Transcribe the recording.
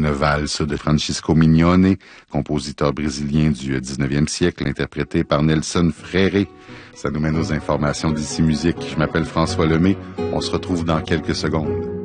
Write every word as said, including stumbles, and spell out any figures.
valse de Francisco Mignone, compositeur brésilien du dix-neuvième siècle, interprété par Nelson Freire. Ça nous mène aux informations d'Ici Musique. Je m'appelle François Lemay. On se retrouve dans quelques secondes.